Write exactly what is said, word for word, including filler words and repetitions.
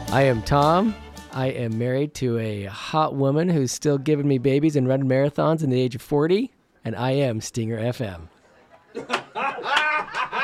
I am Tom. I am married to a hot woman who's still giving me babies and running marathons in the age of forty, and I am Stinger F M.